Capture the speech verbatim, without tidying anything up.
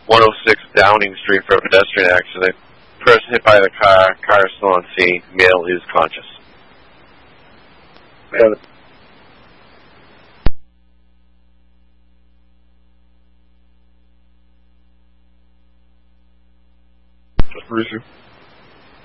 one oh six Downing Street for a pedestrian accident. Person hit by the car. Car is still on scene. Male is conscious. Got it. Bruce.